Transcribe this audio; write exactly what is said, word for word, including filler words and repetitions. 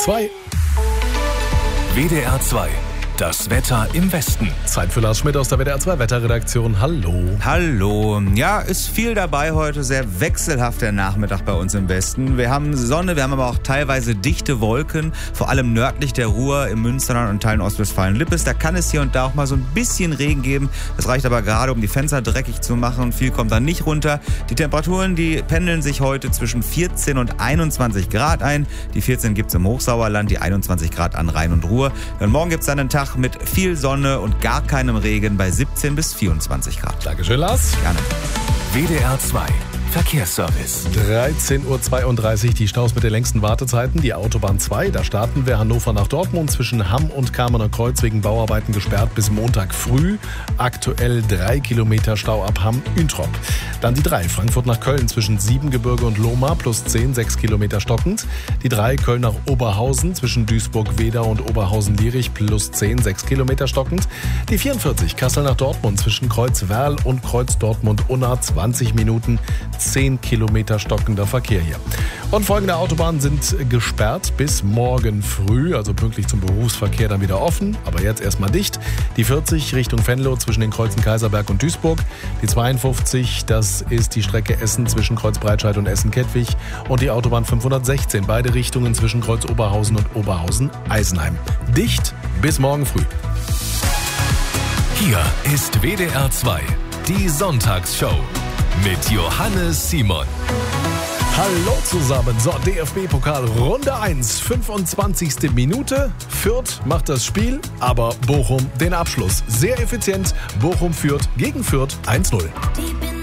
zwei. W D R zwei. Das Wetter im Westen. Zeit für Lars Schmidt aus der W D R zwei Wetterredaktion. Hallo. Hallo. Ja, ist viel dabei heute. Sehr wechselhafter Nachmittag bei uns im Westen. Wir haben Sonne, wir haben aber auch teilweise dichte Wolken. Vor allem nördlich der Ruhr, im Münsterland und Teilen Ostwestfalen-Lippes. Da kann es hier und da auch mal so ein bisschen Regen geben. Das reicht aber gerade, um die Fenster dreckig zu machen. Viel kommt dann nicht runter. Die Temperaturen, die pendeln sich heute zwischen vierzehn und einundzwanzig Grad ein. Die vierzehn gibt es im Hochsauerland, die einundzwanzig Grad an Rhein und Ruhr. Und morgen gibt es dann einen Tag mit viel Sonne und gar keinem Regen bei siebzehn bis vierundzwanzig Grad. Dankeschön, Lars. Gerne. W D R zwei. Verkehrsservice. dreizehn Uhr zweiunddreißig, die Staus mit den längsten Wartezeiten. Die Autobahn zwei, da starten wir Hannover nach Dortmund zwischen Hamm und Kamener Kreuz wegen Bauarbeiten gesperrt bis Montag früh. Aktuell drei Kilometer Stau ab Hamm-Üntrop. Dann die drei, Frankfurt nach Köln zwischen Siebengebirge und Lohmar plus zehn, sechs Kilometer stockend. Die drei, Köln nach Oberhausen zwischen Duisburg-Wedau und Oberhausen-Lierich plus zehn, sechs Kilometer stockend. Die vierundvierzig, Kassel nach Dortmund zwischen Kreuz-Werl und Kreuz-Dortmund-Unna zwanzig Minuten, zehn Kilometer stockender Verkehr hier. Und folgende Autobahnen sind gesperrt bis morgen früh, also pünktlich zum Berufsverkehr dann wieder offen, aber jetzt erstmal dicht. Die vierzig Richtung Venlo zwischen den Kreuzen Kaiserberg und Duisburg. Die zweiundfünfzig, das ist die Strecke Essen zwischen Kreuz Breitscheid und Essen-Kettwig. Und die Autobahn fünfhundertsechzehn, beide Richtungen zwischen Kreuz Oberhausen und Oberhausen-Eisenheim. Dicht bis morgen früh. Hier ist W D R zwei, die Sonntagsshow mit Johannes Simon. Hallo zusammen. So, D F B-Pokal Runde eins, fünfundzwanzigste Minute. Fürth macht das Spiel, aber Bochum den Abschluss. Sehr effizient. Bochum führt gegen Fürth eins null.